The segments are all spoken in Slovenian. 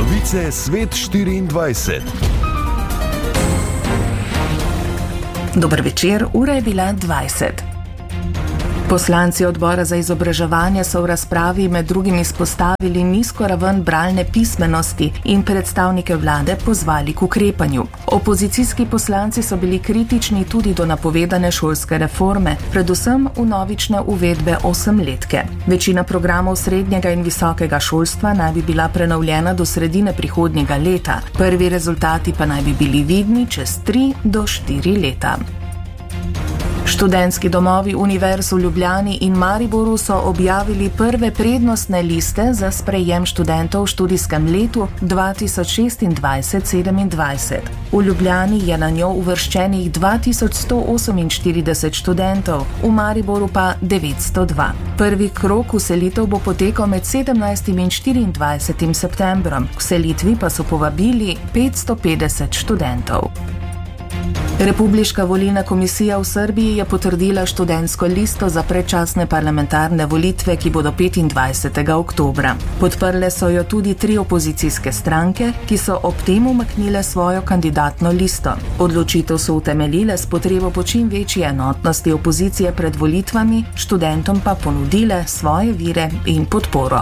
Novice Svet 24. Dober večer, ura je bila 20. Poslanci odbora za izobraževanje so v razpravi med drugim izpostavili nizko raven bralne pismenosti in predstavnike vlade pozvali k ukrepanju. Opozicijski poslanci so bili kritični tudi do napovedane šolske reforme, predvsem vnovične uvedbe 8-letke. Večina programov srednjega in visokega šolstva naj bi bila prenovljena do sredine prihodnjega leta. Prvi rezultati pa naj bi bili vidni čez 3 do 4 leta. Študentski domovi univerz v Ljubljani in Mariboru so objavili prve prednostne liste za sprejem študentov v študijskem letu 2026-27. V Ljubljani je na njo uvrščenih 2148 študentov, v Mariboru pa 902. Prvi krog vselitev bo potekal med 17. in 24. septembrom. K vselitvi pa so povabili 550 študentov. Republiška volilna komisija v Srbiji je potrdila študentsko listo za predčasne parlamentarne volitve, ki bodo 25. oktobra. Podprle so jo tudi 3 opozicijske stranke, ki so ob tem umaknile svojo kandidatno listo. Odločitev so utemeljile s potrebo po čim večji enotnosti opozicije pred volitvami, študentom pa ponudile svoje vire in podporo.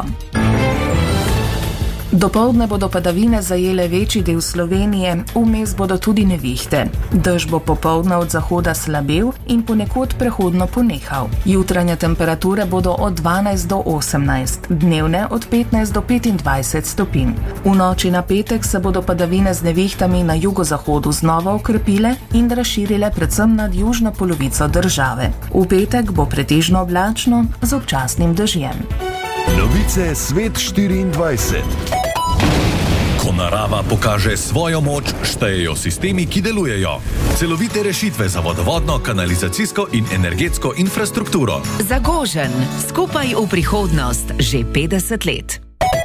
Dopoldne bodo padavine zajele večji del Slovenije, vmes bodo tudi nevihte. Dež bo popoldne od zahoda slabel in ponekod prehodno ponehal. Jutranje temperature bodo od 12 do 18, dnevne od 15 do 25 stopinj. V noči na petek se bodo padavine z nevihtami na jugozahodu znova okrepile in razširile predvsem nad južno polovico države. V petek bo pretežno oblačno z občasnim dežjem. Novice Svet 24. Ko narava pokaže svojo moč, štejejo sistemi, ki delujejo. Celovite rešitve za vodovodno, kanalizacijsko in energetsko infrastrukturo. Zagožen, skupaj v prihodnost, že 50 let.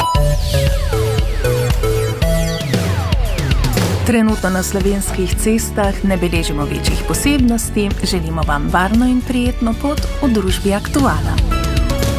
Trenutno na slovenskih cestah ne beležimo večjih posebnosti, želimo vam varno in prijetno pot v družbi Aktuala.